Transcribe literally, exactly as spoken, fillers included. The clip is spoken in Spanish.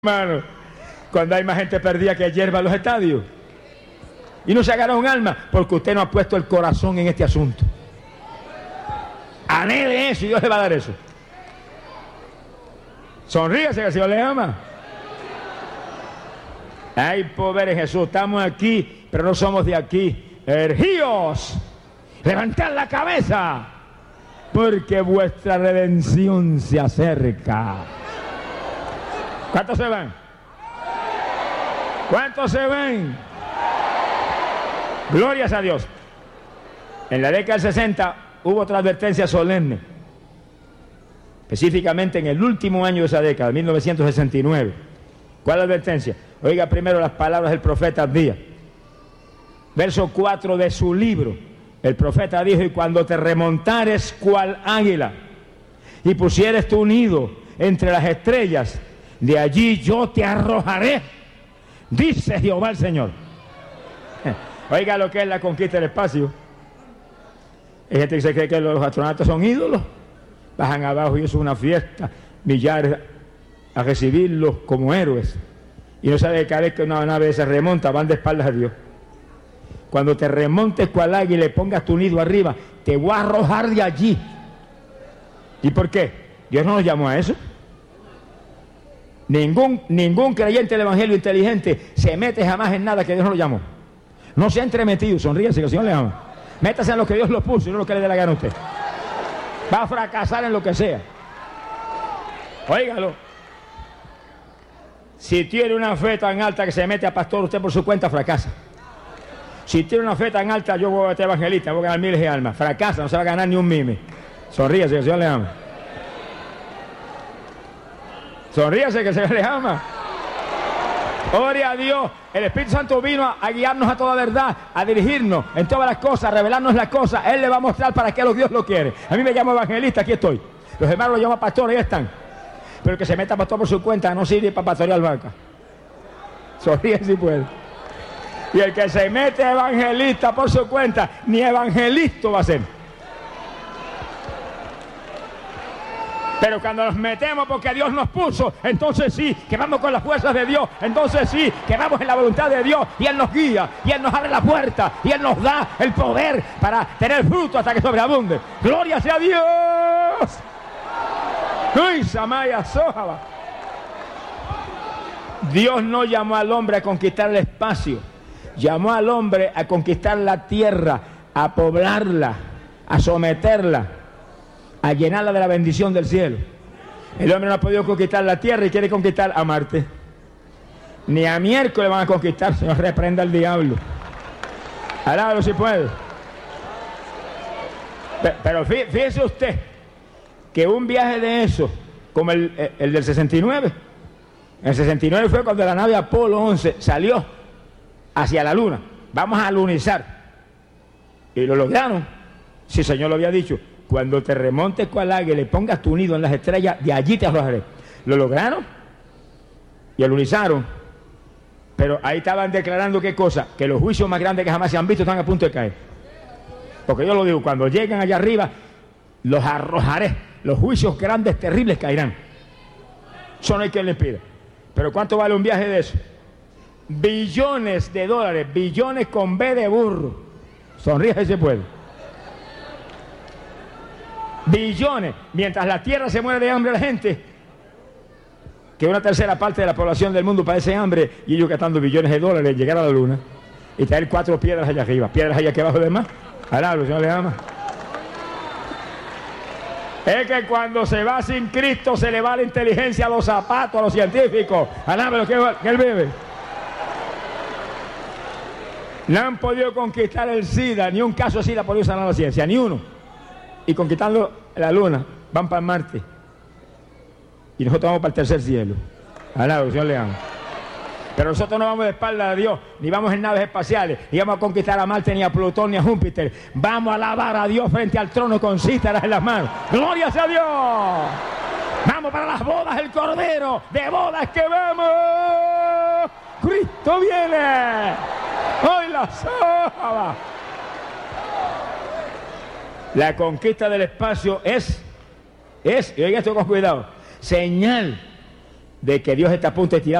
Hermano, cuando hay más gente perdida que hierba en los estadios y no se agarra un alma porque usted no ha puesto el corazón en este asunto. Anhele eso y Dios le va a dar eso. Sonríase que el Señor le ama. Ay, pobre Jesús, estamos aquí pero no somos de aquí. Ergíos, levantad la cabeza porque vuestra redención se acerca. ¿Cuántos se van? ¿Cuántos se van? Glorias a Dios. En la década del sesenta hubo otra advertencia solemne, específicamente en el último año de esa década, mil novecientos sesenta y nueve. ¿Cuál advertencia? Oiga primero las palabras del profeta Abdías. Verso cuatro de su libro. El profeta dijo: y cuando te remontares cual águila y pusieres tu nido entre las estrellas, de allí yo te arrojaré, dice Jehová el Señor. Oiga lo que es la conquista del espacio. Hay gente que se cree que los astronautas son ídolos, bajan abajo y eso es una fiesta, millares a recibirlos como héroes, y no sabe que cada vez que una nave se remonta van de espaldas a Dios. Cuando te remontes cual águila y le pongas tu nido arriba, te voy a arrojar de allí. ¿Y por qué? Dios no nos llamó a eso. Ningún, ningún creyente del Evangelio inteligente se mete jamás en nada que Dios no lo llamó. No se ha entremetido, sonríese que el Señor le ama. Métase en lo que Dios lo puso y no lo que le dé la gana a usted. Va a fracasar en lo que sea. Óigalo. Si tiene una fe tan alta que se mete a pastor, usted por su cuenta fracasa. Si tiene una fe tan alta, yo voy a ser evangelista, voy a ganar miles de almas. Fracasa, no se va a ganar ni un mime. Sonríese que el Señor le ama. Sonríase que el Señor les ama. Ore a Dios. El Espíritu Santo vino a, a guiarnos a toda verdad, a dirigirnos en todas las cosas, a revelarnos las cosas. Él le va a mostrar para qué los Dios lo quiere. A mí me llamo evangelista, aquí estoy. Los hermanos lo llaman pastor, ahí están. Pero el que se meta pastor por su cuenta no sirve para pastorear vaca. Sonríe si puede. Y el que se mete evangelista por su cuenta, ni evangelista va a ser. Pero cuando nos metemos porque Dios nos puso, entonces sí, que vamos con las fuerzas de Dios, entonces sí, que vamos en la voluntad de Dios, y Él nos guía, y Él nos abre la puerta, y Él nos da el poder para tener fruto hasta que sobreabunde. ¡Gloria sea a Dios! ¡Uy, Samaya Sojaba! Dios no llamó al hombre a conquistar el espacio, llamó al hombre a conquistar la tierra, a poblarla, a someterla, a llenarla de la bendición del cielo. El hombre no ha podido conquistar la tierra y quiere conquistar a Marte. Ni a miércoles van a conquistar. Señor, reprenda al diablo. Alábalo si puede. Pero fíjese usted que un viaje de eso, como el, el del sesenta y nueve, en el sesenta y nueve fue cuando la nave Apolo once salió hacia la luna. Vamos a lunizar. Y lo lograron. Si el Señor lo había dicho: cuando te remontes cual águila y le pongas tu nido en las estrellas, de allí te arrojaré. Lo lograron y alunizaron. Pero ahí estaban declarando qué cosa: que los juicios más grandes que jamás se han visto están a punto de caer. Porque yo lo digo, cuando lleguen allá arriba, los arrojaré. Los juicios grandes, terribles caerán. Eso no hay quien les pida. Pero ¿cuánto vale un viaje de eso? Billones de dólares, billones con B de burro. Sonríe si se puede. Billones, mientras la tierra se muere de hambre la gente, que una tercera parte de la población del mundo padece hambre, y ellos gastando billones de dólares llegar a la luna y traer cuatro piedras allá arriba, piedras allá aquí abajo de más. Alá, el Señor le ama. Es que cuando se va sin Cristo se le va la inteligencia a los zapatos, a los científicos. Alá, lo que, que él bebe. No han podido conquistar el SIDA, ni un caso de SIDA ha podido sanar la ciencia, ni uno. Y conquistando la luna, van para Marte. Y nosotros vamos para el tercer cielo. Alá, el Señor le ama. Pero nosotros no vamos de espalda a Dios, ni vamos en naves espaciales, ni vamos a conquistar a Marte, ni a Plutón, ni a Júpiter. Vamos a alabar a Dios frente al trono con cítaras en las manos. ¡Gloria sea a Dios! Vamos para las bodas del Cordero. ¡De bodas que vamos! ¡Cristo viene! ¡Hoy la soja! La conquista del espacio es, es, y oiga esto con cuidado, señal de que Dios está a punto de tirar